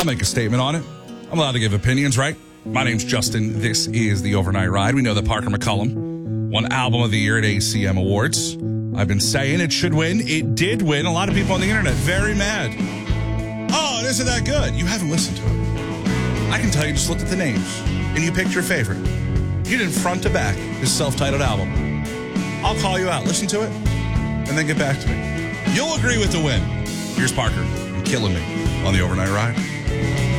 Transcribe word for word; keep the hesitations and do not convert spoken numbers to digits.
I'll make a statement on it. I'm allowed to give opinions, right? My name's Justin. This is The Overnight Ride. We know that Parker McCollum won Album of the Year at A C M Awards. I've been saying it should win. It did win. A lot of people on the internet very mad. Oh, it isn't that good. You haven't listened to it. I can tell you just looked at the names, and you picked your favorite. You did front to back his self-titled album. I'll call you out. Listen to it, and then get back to me. You'll agree with the win. Here's Parker. You're killing me on The Overnight Ride.